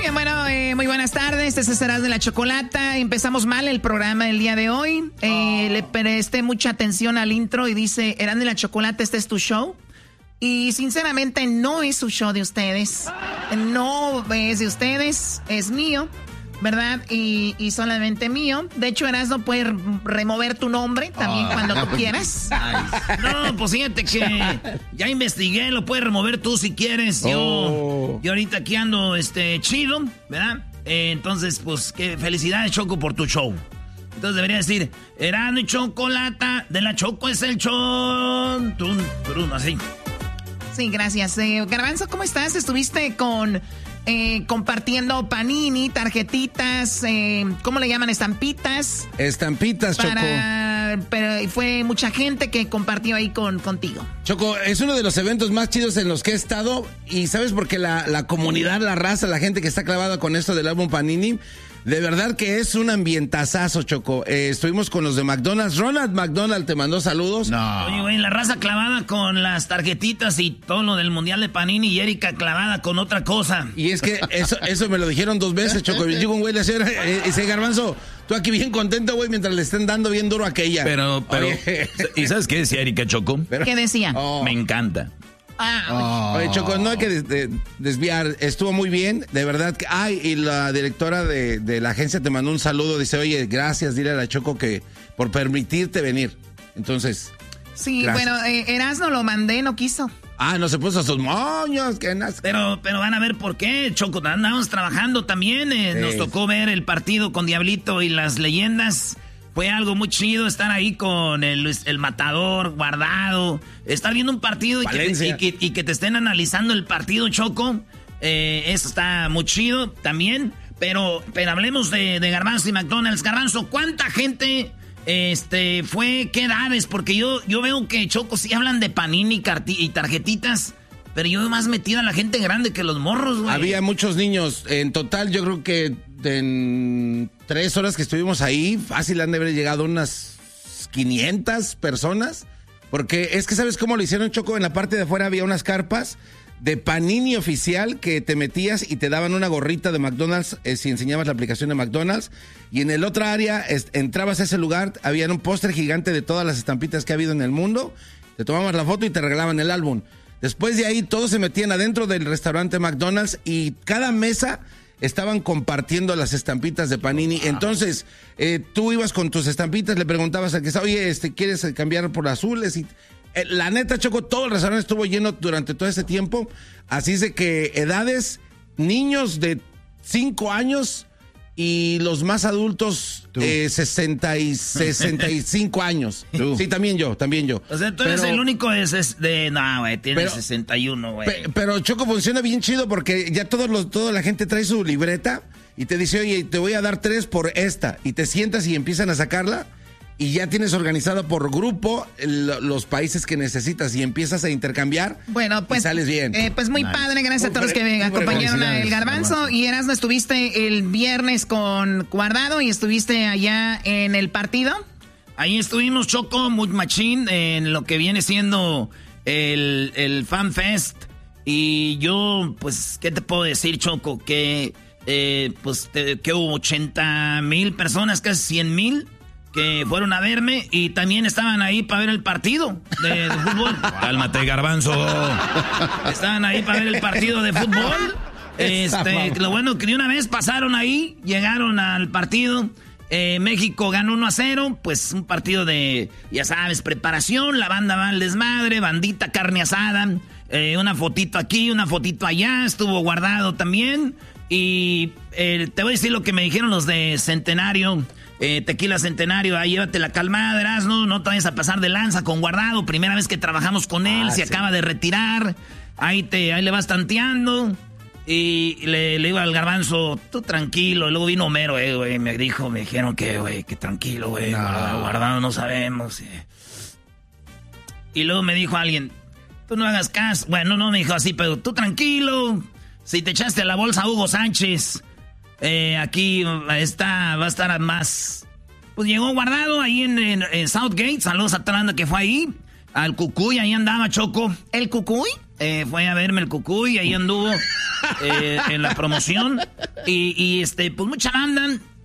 Bien, bueno, muy buenas tardes. Este es Erasmo de la Chocolata. Empezamos mal el programa del día de hoy. Le presté mucha atención al intro y dice, Erasmo de la Chocolata, este es tu show. Y sinceramente no es su show de ustedes. No es de ustedes, es mío, ¿verdad? Y solamente mío. De hecho, Erasmo puede remover tu nombre también cuando tú quieras. No, pues fíjate que ya investigué, lo puedes remover tú si quieres. Yo ahorita aquí ando chido, ¿verdad? Entonces, pues, qué felicidades, Choco, por tu show. Entonces debería decir, Erasmo y Chocolata, de la Choco es el show. Así. Sí, gracias. Garbanzo, ¿cómo estás? Estuviste compartiendo panini, tarjetitas, ¿cómo le llaman? Estampitas. Estampitas, Choco. Pero fue mucha gente que compartió ahí contigo. Choco, es uno de los eventos más chidos en los que he estado. Y ¿sabes por qué la comunidad, la raza, la gente que está clavada con esto del álbum Panini? De verdad que es un ambientazazo, Choco. Estuvimos con los de McDonald's. Ronald McDonald te mandó saludos. No. Oye, güey, la raza clavada con las tarjetitas y todo lo del Mundial de Panini y Erika clavada con otra cosa. Y es que eso me lo dijeron 2 veces, Choco. Y digo, güey, ese Garbanzo, tú aquí bien contento, güey, mientras le estén dando bien duro a aquella. Pero, ¿y sabes qué decía Erika, Choco? ¿Qué decía? Me encanta. Oye, Choco, no hay que desviar, estuvo muy bien, de verdad. Y la directora de la agencia te mandó un saludo, dice, oye, gracias, dile a la Choco que por permitirte venir. Entonces, sí, gracias. Bueno, Erasmo lo mandé, no quiso. No se puso a sus moños, que pero van a ver por qué, Choco, andamos trabajando también, nos tocó ver el partido con Diablito y las leyendas. Fue algo muy chido estar ahí con el matador Guardado, estar viendo un partido y que te estén analizando el partido, Choco. Eso está muy chido también. Pero hablemos de Garbanzo y McDonald's. Garbanzo, ¿cuánta gente fue? ¿Qué edades? Porque yo veo que, Choco, sí hablan de Panini y tarjetitas, pero yo veo más metida a la gente grande que los morros, güey. Había muchos niños. En total, yo creo que en 3 horas que estuvimos ahí, fácil han de haber llegado unas 500 personas. Porque es que, ¿sabes cómo lo hicieron, Choco? En la parte de afuera había unas carpas de Panini oficial que te metías y te daban una gorrita de McDonald's si enseñabas la aplicación de McDonald's. Y en el otro área, entrabas a ese lugar, había un póster gigante de todas las estampitas que ha habido en el mundo. Te tomabas la foto y te regalaban el álbum. Después de ahí, todos se metían adentro del restaurante McDonald's y cada mesa estaban compartiendo las estampitas de Panini. Wow. Entonces, tú ibas con tus estampitas, le preguntabas al que estaba, oye, ¿quieres cambiar por azules? Y la neta, Choco, todo el restaurante estuvo lleno durante todo ese tiempo. Así es de que edades, niños de 5 años y los más adultos, 65 años. ¿Tú? Sí, también yo. O sea, tú eres el único no, güey, tienes 61, güey. Pero, Choco, funciona bien chido porque ya toda la gente trae su libreta y te dice, oye, te voy a dar 3 por esta. Y te sientas y empiezan a sacarla. Y ya tienes organizado por grupo los países que necesitas y empiezas a intercambiar. Bueno, pues y sales bien. Pues muy padre, gracias a todos los que acompañaron a El Garbanzo. Y Erasmo, estuviste el viernes con Guardado y estuviste allá en el partido. Ahí estuvimos, Choco, muy machín en lo que viene siendo el Fan Fest. Y yo, pues, ¿qué te puedo decir, Choco? Que hubo 80,000 personas, casi 100,000. Que fueron a verme y también estaban ahí para ver el partido de fútbol. Cálmate, Garbanzo. Estaban ahí para ver el partido de fútbol. Lo bueno que de una vez pasaron ahí, llegaron al partido. México ganó 1-0, pues un partido de, ya sabes, preparación. La banda va al desmadre, bandita, carne asada. Una fotito aquí, una fotito allá. Estuvo Guardado también. Y te voy a decir lo que me dijeron los de Centenario. Tequila Centenario, ahí llévate la calmada, Erasmo, no te vayas a pasar de lanza con Guardado, primera vez que trabajamos con él, se acaba de retirar, ahí le vas tanteando, y le iba al Garbanzo, tú tranquilo, y luego vino Homero, güey, me dijeron que tranquilo, güey, Guardado no sabemos, y luego me dijo alguien, tú no hagas caso, bueno, no me dijo así, pero tú tranquilo, si te echaste la bolsa a Hugo Sánchez, aquí va a estar más. Pues llegó Guardado ahí en Southgate. Saludos a toda la banda que fue ahí. al Cucuy, ahí andaba, Choco. ¿El Cucuy? Fue a verme el Cucuy, ahí anduvo en la promoción. Y pues mucha banda.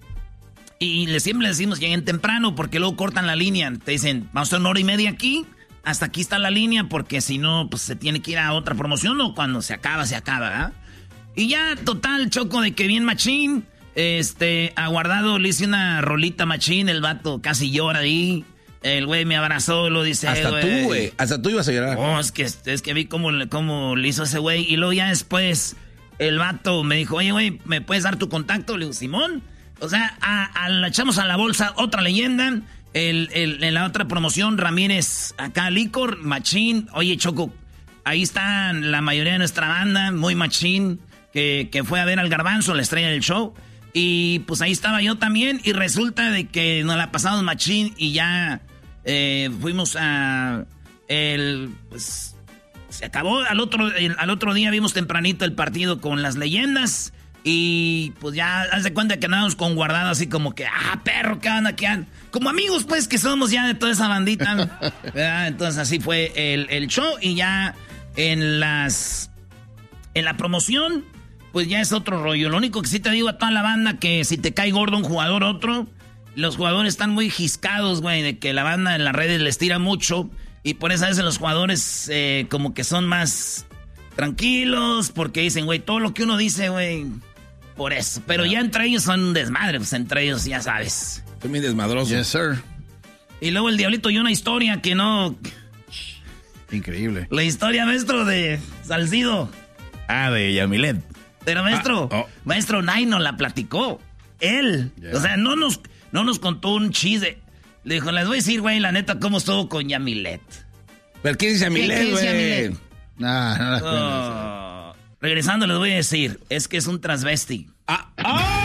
Y siempre les decimos, lleguen temprano porque luego cortan la línea. Te dicen, vamos a hacer 1 hora y media aquí. Hasta aquí está la línea porque si no, pues se tiene que ir a otra promoción o cuando se acaba, ¿verdad? Y ya, total, Choco, de que bien machín. Aguardado le hice una rolita machín, el vato casi llora ahí. El güey me abrazó, lo dice. Hasta tú, güey. Hasta tú ibas a llorar. Oh, es que vi cómo le hizo ese güey. Y luego ya después el vato me dijo, oye, güey, ¿me puedes dar tu contacto? Le digo, Simón. O sea, la echamos a la bolsa otra leyenda. En la otra promoción, Ramírez, acá Licor, machín. Oye, Choco, ahí está la mayoría de nuestra banda, muy machín, que fue a ver al Garbanzo, la estrella del show. Y pues ahí estaba yo también. Y resulta de que nos la pasamos machín y ya fuimos a... pues se acabó. Al otro día vimos tempranito el partido con las leyendas. Y pues ya, haz de cuenta que andábamos con Guardado así como que, perro, ¿qué onda? ¿Qué onda? Como amigos, pues, que somos ya de toda esa bandita. ¿Verdad? Entonces así fue el show. Y ya en la promoción, pues ya es otro rollo. Lo único que sí te digo a toda la banda, que si te cae gordo un jugador otro, los jugadores están muy jiscados, güey, de que la banda en las redes les tira mucho. Y por eso a veces los jugadores como que son más tranquilos, porque dicen, güey, todo lo que uno dice, güey... Por eso, pero ya entre ellos son un desmadre, pues entre ellos ya sabes. Son muy desmadrosos. Yes, sir. Y luego el Diablito y una historia que no... Increíble. La historia, maestro, de Salcido. De Yamilet. Pero maestro, maestro Nay nos la platicó. Él. Yeah. O sea, no nos contó un chiste. Le dijo, les voy a decir, güey, la neta, cómo estuvo con Yamilet. ¿Pero quién es Yamilet, güey? No la cuento. Regresando les voy a decir, es que es un transvesti.